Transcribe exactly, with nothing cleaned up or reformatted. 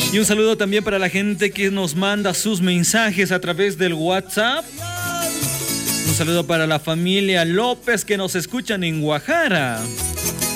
Y un saludo también para la gente que nos manda sus mensajes a través del WhatsApp. Un saludo para la familia López que nos escuchan en Guajara.